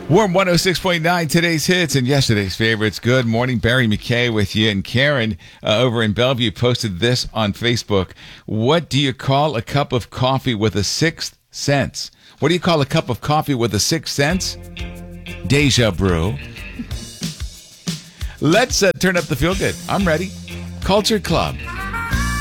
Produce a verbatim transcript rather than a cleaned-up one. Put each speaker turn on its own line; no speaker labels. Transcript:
Warm one oh six point nine, today's hits and yesterday's favorites. Good morning. Barry McKay with you. And Karen uh, over in Bellevue posted this on Facebook. What do you call a cup of coffee with a sixth sense? What do you call a cup of coffee with a sixth sense? Deja brew. Let's uh, turn up the feel good. I'm ready. Culture Club.